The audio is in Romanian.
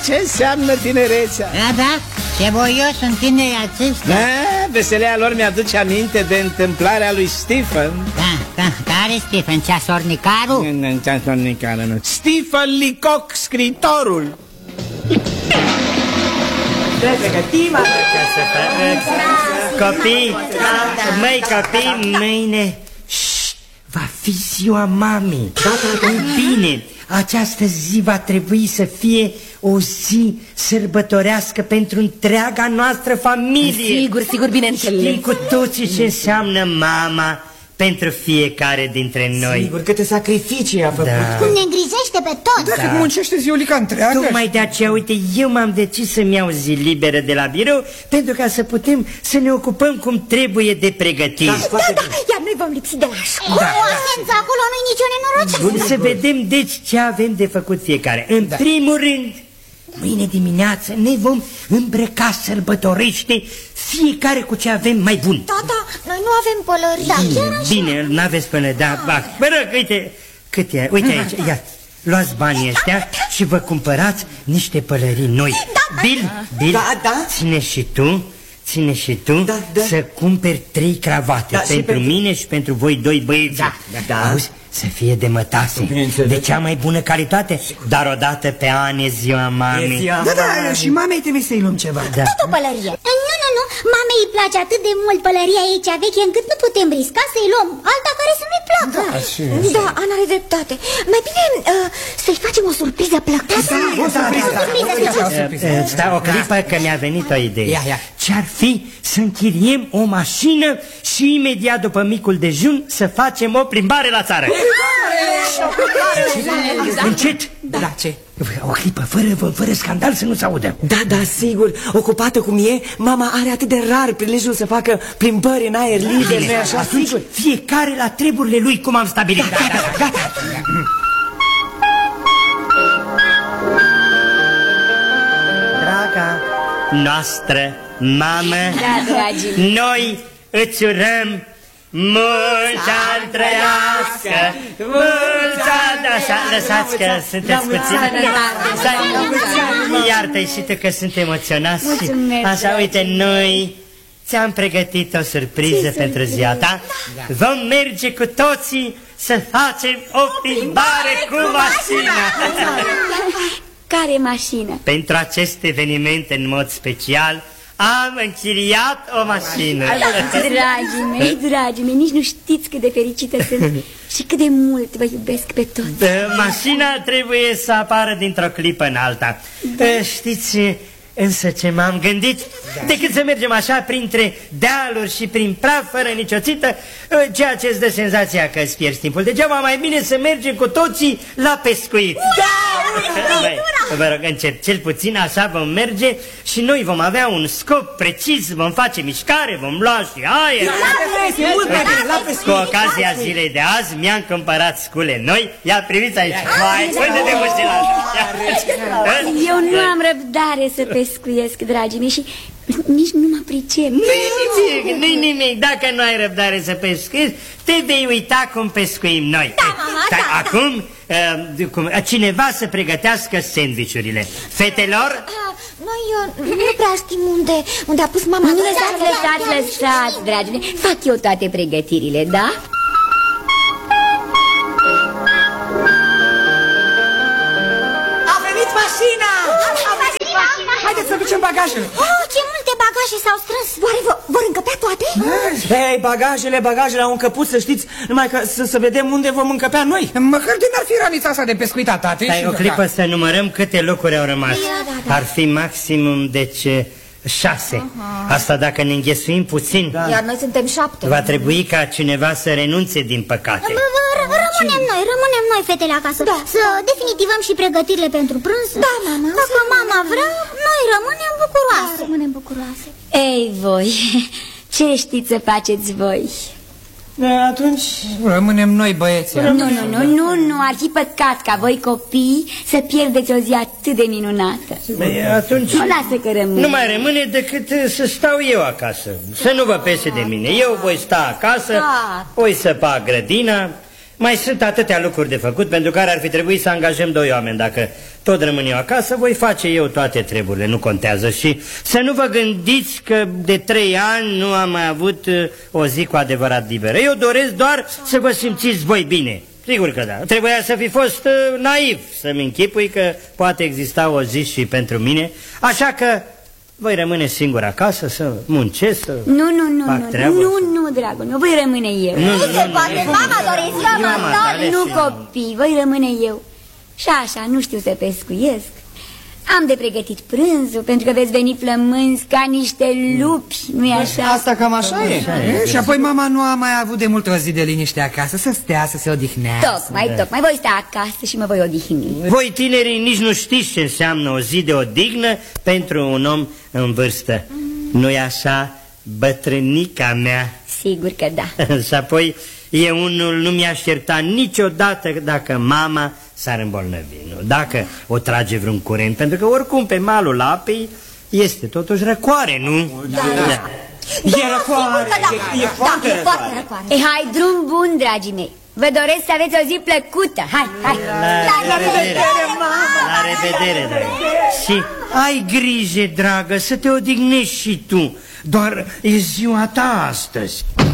ce înseamnă tinerețea. Da, ce voios sunt tinerii aceștia. Veselea lor mi-aduce aminte de întâmplarea lui Stephen. Care Stephen? Ceasornicarul? Ceasornicarul, nu. Stephen Leacock, scriitorul. Copii, măi copii, mâine va fi ziua mamei. Bine, această zi va trebui să fie o zi sărbătorească pentru întreaga noastră familie. Sigur, bineînțeles. Știm cu toții ce înseamnă mama pentru fiecare dintre noi. Sigur, câte sacrificii a făcut. Cum ne îngrijește pe toți. Cât muncește ziulica întreagă. Tocmai de aceea, uite, eu m-am decis să-mi iau zi liberă de la birou pentru ca să putem să ne ocupăm cum trebuie de pregătiri. Iar noi vom lipsi de la școală. Cu absența acolo nu-i nicio nenorocire. Bun, să vedem deci ce avem de făcut fiecare. În primul rând, mâine dimineață ne vom îmbrăca sărbătorește, fiecare cu ce avem mai bun. Tata, noi nu avem pălării. Bine, n-aveți până, da, mă rog, uite, cât e, uite aici, ia, luați banii ăștia și vă cumpărați niște pălării noi. Bill, ține și tu să cumperi 3 cravate pentru mine și pentru voi 2 băieți. Auzi? Să fie de mătase, de cea mai bună calitate, dar odată pe an e ziua mamei. Da, și mamei trebuie să-i luăm ceva. Tot o pălărie. Nu, mamei îi place atât de mult pălăria ei cea veche încât nu putem risca să-i luăm alta care să nu-i placă. Da, Ana are dreptate. Mai bine să-i facem o surpriză plăcută. Da, o clipă că mi-a venit o idee. Ce-ar fi să închiriem o mașină și imediat după micul dejun să facem o plimbare la țară? Încet. Da, ce? O clipă, fără scandal, să nu se audă. Da, sigur, ocupată cum e, mama are atât de rar prilejul să facă plimbări în aer liber, nu-i așa? Atunci, fiecare la treburile lui, cum am stabilit. Gata. Draga noastră mamă, noi îți urăm mulți ani trăiască, mulți ani. Așa, lăsați că sunteți puțin. Iartă-i și tu că sunt emoționați. Așa, uite, noi ți-am pregătit o surpriză pentru ziua ta. Vom merge cu toții să facem o plimbare cu mașina. Care mașină? Pentru acest eveniment, în mod special, am închiriat o mașină. Dragii mei, nici nu știți cât de fericită sunt și cât de mult vă iubesc pe toți. Mașina trebuie să apară dintr-o clipă în alta. Știți însă ce m-am gândit? Decât să mergem așa printre dealuri și prin praf, fără nicio țită, ceea ce îți dă senzația că îți pierzi timpul. Degeaba, mai bine să mergem cu toții la pescuit. Vă rog, încep, cel puțin așa vom merge și noi vom avea un scop precis, vom face mișcare, vom lua și aer. Cu ocazia zilei de azi mi-am cumpărat scule noi. Ia, priviți aici. Eu nu am răbdare să pescuiesc, dragii mei, și nici nu mă pricep. Nu-i nimic, dacă nu ai răbdare să pescuiesc, te vei uita cum pescuim noi. Acum, cineva să pregătească sandvișurile. Fetelor? Noi nu prea știm unde a pus mama. Lăsați, dragii mei. Fac eu toate pregătirile, da? A venit mașina! Haideți să ducem bagajele. Ce multe bagaje s-au strâns. Oare vor încăpea toate? Hei, bagajele au încăput, să știți, numai că să vedem unde vom încăpea noi. Măcar de n-ar fi ranița asta de pescuit a tatei. Stai o clipă să numărăm câte locuri au rămas. Ar fi maximum, deci, 6. Asta dacă ne înghesuim puțin. Iar noi suntem 7. Va trebui ca cineva să renunțe, din păcate. Rămânem noi, fetele, acasă. Să definitivăm și pregătirile pentru prânz. Da, mama. Dacă mama vrea, noi rămânem bucuroase. Ei, voi, ce știți să faceți voi? Atunci rămânem noi, băieții. Nu, ar fi păcat ca voi copii să pierdeți o zi atât de minunată. Atunci nu lasă că rămâne. Nu mai rămâne decât să stau eu acasă. Să nu vă pese de mine. Eu voi sta acasă, voi săpa grădina, mai sunt atâtea lucruri de făcut pentru care ar fi trebuit să angajăm 2 oameni. Dacă tot rămân eu acasă, voi face eu toate treburile, nu contează. Și să nu vă gândiți că de 3 ani nu am mai avut o zi cu adevărat liberă. Eu doresc doar să vă simțiți voi bine. Sigur că da. Trebuia să fi fost naiv să-mi închipui că poate exista o zi și pentru mine. Așa că voi rămâne singur acasă să muncesc, să fac treabă. Nu, dragul meu, voi rămâne eu. Nu se poate, mama doresc, mama. Nu, copii, voi rămâne eu. Și așa, nu știu să pescuiesc. Am de pregătit prânzul, pentru că veți veni flămânzi ca niște lupi, nu-i așa? Asta cam așa e. Și apoi mama nu a mai avut de mult o zi de liniște acasă, să stea, să se odihnească. Tocmai voi sta acasă și mă voi odihni. Voi tinerii nici nu știți ce înseamnă o zi de odihnă pentru un om în vârstă. Nu-i așa, bătrânica mea? Sigur că da. Și apoi eu unul nu mi-aș ierta niciodată dacă mama s-ar îmbolnăvi, nu? Dacă o trage vreun curent, pentru că oricum pe malul apei este totuși răcoare, nu? Da. E răcoare, e foarte răcoare. Hai, drum bun, dragii mei. Vă doresc să aveți o zi plăcută. Hai. La revedere, mama. La revedere, dragă. Și ai grijă, dragă, să te odihnești și tu. Doar e ziua ta astăzi.